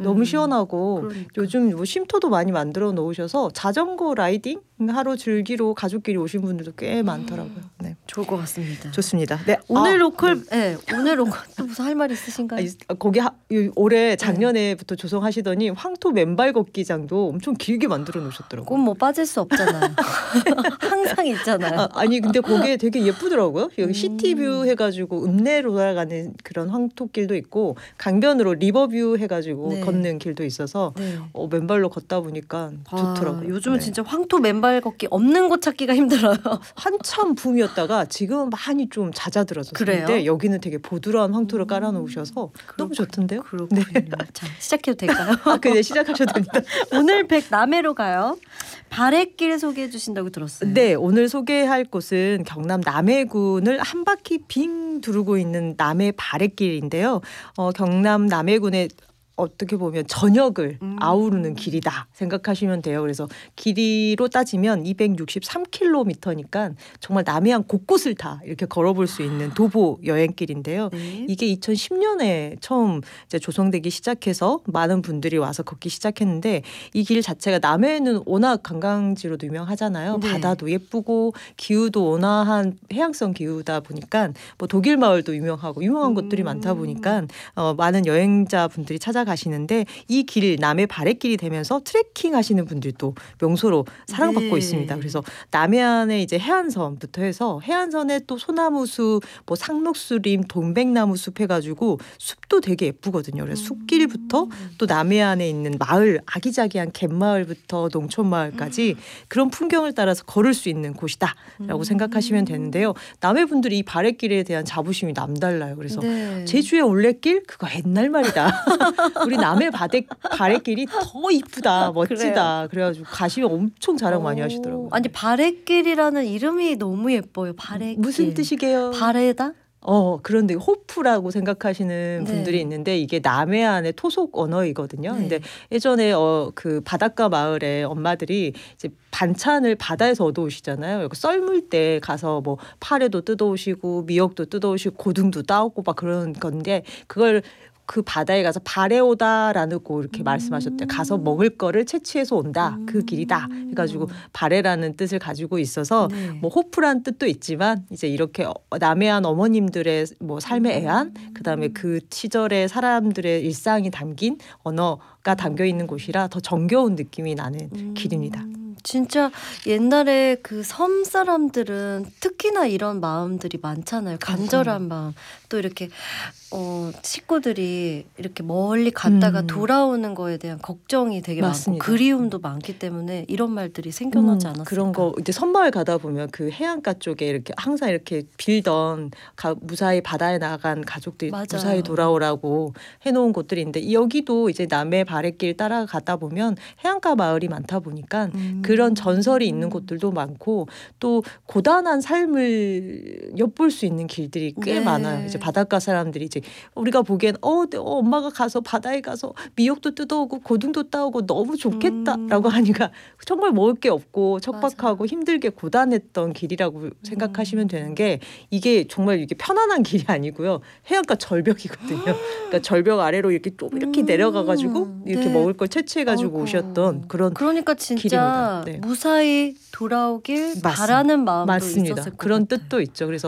너무 시원하고 그러니까. 요즘 뭐 쉼터도 많이 만들어 놓으셔서 자전거 라이딩 하러 즐기러 가족끼리 오신 분들도 꽤 많더라고요. 네. 좋을 것 같습니다. 좋습니다. 네. 오늘 로컬, 오늘 로컬 또 무슨 할 말 있으신가요? 거기 올해 작년에부터 조성하시더니 황토 맨발 걷기장도 엄청 길게 만들어 놓으셨더라고요. 그건 뭐 빠질 수 없잖아요. 항상 있잖아요. 아니 근데 거기에 되게 예쁘더라고요. 여기 시티뷰 해가지고 읍내로 돌아가는 그런 황토길도 있고 강변으로 리버뷰 해가지고 네. 걷는 길도 있어서 네. 맨발로 걷다 보니까 좋더라고요. 요즘은 네. 진짜 황토 맨발 걷기 없는 곳 찾기가 힘들어요. 한참 붐이었다가 지금은 많이 좀 잦아들어졌는데 그래요? 여기는 되게 보드라운 황토를 깔아놓으셔서 너무 좋던데요? 그렇군요. 자, 시작해도 될까요? 네, 시작하셔도 됩니다. 오늘 백남해로 가요. 바랫길 소개해 주신다고 들었어요. 네, 오늘 소개할 곳은 경남 남해군을 한 바퀴 빙 두르고 있는 남해 바랫길인데요. 경남 남해군의 어떻게 보면 전역을 아우르는 길이다 생각하시면 돼요. 그래서 길이로 따지면 263km니까 정말 남해안 곳곳을 다 이렇게 걸어볼 수 있는 도보 여행길인데요. 네. 이게 2010년에 처음 이제 조성되기 시작해서 많은 분들이 와서 걷기 시작했는데 이 길 자체가 남해는 워낙 관광지로도 유명하잖아요. 네. 바다도 예쁘고 기후도 온화한 해양성 기후다 보니까 뭐 독일 마을도 유명한 곳들이 많다 보니까 많은 여행자 분들이 찾아가시는데 이 길 남해 바랫길이 되면서 트레킹 하시는 분들도 명소로 사랑받고 네. 있습니다. 그래서 남해안에 이제 해안선부터 해서 해안선에 또 소나무숲, 뭐 상록수림, 동백나무 숲 해가지고 숲도 되게 예쁘거든요. 그래서 숲길부터 또 남해안에 있는 마을, 아기자기한 갯마을부터 농촌마을까지 그런 풍경을 따라서 걸을 수 있는 곳이다라고 생각하시면 되는데요. 남해 분들이 이 바랫길에 대한 자부심이 남달라요. 그래서 네. 제주의 올레길 그거 옛날 말이다. 우리 남해 바랫길이 더 이쁘다, 멋지다. 그래가지고 가시면 엄청 자랑 많이 하시더라고요. 아니 바랫길이라는 이름이 너무 예뻐요. 바랫길. 무슨 뜻이게요? 바래다? 그런데 호프라고 생각하시는 네. 분들이 있는데 이게 남해안의 토속 언어이거든요. 네. 근데 예전에 그 바닷가 마을에 엄마들이 이제 반찬을 바다에서 얻어오시잖아요. 썰물 때 가서 뭐 파래도 뜯어오시고 미역도 뜯어오시고 고등도 따오고 막 그런 건데 그걸 그 바다에 가서 바래오다라고 이렇게 말씀하셨대요. 가서 먹을 거를 채취해서 온다. 그 길이다. 해가지고 바래라는 뜻을 가지고 있어서 네. 뭐 호프란 뜻도 있지만 이제 이렇게 남해안 어머님들의 뭐 삶의 애환, 그다음에 그 시절의 사람들의 일상이 담긴 언어가 담겨 있는 곳이라 더 정겨운 느낌이 나는 길입니다. 진짜 옛날에 그 섬 사람들은 특히나 이런 마음들이 많잖아요. 간절한 마음. 또 이렇게 식구들이 이렇게 멀리 갔다가 돌아오는 거에 대한 걱정이 되게 맞습니다. 많고 그리움도 많기 때문에 이런 말들이 생겨나지 않았을까. 그런 거 이제 섬마을 가다 보면 그 해안가 쪽에 이렇게 항상 이렇게 빌던 무사히 바다에 나간 가족들이 맞아요. 무사히 돌아오라고 해놓은 곳들이 있는데 여기도 이제 남해 바랫길 따라가다 보면 해안가 마을이 많다 보니까 그런 전설이 있는 곳들도 많고 또 고단한 삶을 엿볼 수 있는 길들이 꽤 네. 많아요. 이제 바닷가 사람들이 이제 우리가 보기엔 엄마가 가서 바다에 가서 미역도 뜯어오고 고등도 따오고 너무 좋겠다라고 하니까 정말 먹을 게 없고 척박하고 힘들게 고단했던 길이라고 생각하시면 되는 게 이게 정말 이게 편안한 길이 아니고요. 해안가 절벽이거든요. 그러니까 절벽 아래로 이렇게 좀 이렇게 내려가가지고 이렇게 네. 먹을 걸 채취해가지고 오셨던 그런 그러니까 진짜 길입니다. 네. 무사히 돌아오길 바라는 마음도 맞습니다. 있었을 것 그런 같아요. 뜻도 있죠. 그래서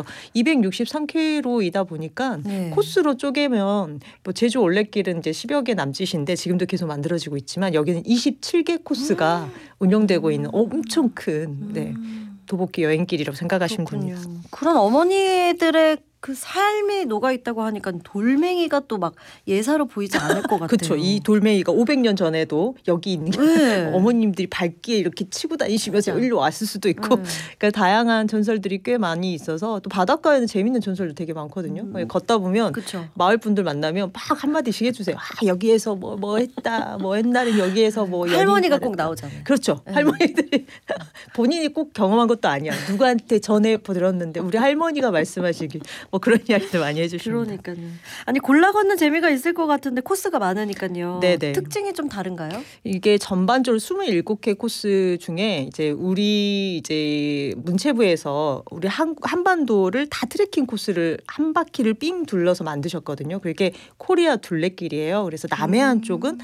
263km이다 보니까 네. 코스로 쪼개면 뭐 제주 올레길은 이제 10여 개 남짓인데 지금도 계속 만들어지고 있지만 여기는 27개 코스가 운영되고 있는 엄청 큰 도보길 여행길이라고 생각하시면 그렇군요. 됩니다. 그런 어머니들의 그 삶이 녹아 있다고 하니까 돌멩이가 또 막 예사로 보이지 않을 것 같아요. 그렇죠. 이 돌멩이가 500년 전에도 여기 있는 게 네. 어머님들이 발기에 이렇게 치고 다니시면서 진짜. 일로 왔을 수도 있고 그러니까 다양한 전설들이 꽤 많이 있어서 또 바닷가에는 재밌는 전설도 되게 많거든요. 걷다 보면 그쵸. 마을 분들 만나면 막 한마디씩 해주세요. 여기에서 뭐 했다. 뭐 옛날에 여기에서 뭐 할머니가 연인이 꼭 잘했다. 나오잖아요. 그렇죠. 할머니들이 본인이 꼭 경험한 것도 아니야. 누구한테 전해 들었는데 우리 할머니가 말씀하시길 뭐 그런 이야기들 많이 해주십니다. 그러니까요. 아니 골라 걷는 재미가 있을 것 같은데 코스가 많으니까요. 네네. 특징이 좀 다른가요? 이게 전반적으로 27개 코스 중에 이제 우리 이제 문체부에서 우리 한반도를 다 트레킹 코스를 한 바퀴를 삥 둘러서 만드셨거든요. 그게 코리아 둘레길이에요. 그래서 남해안 쪽은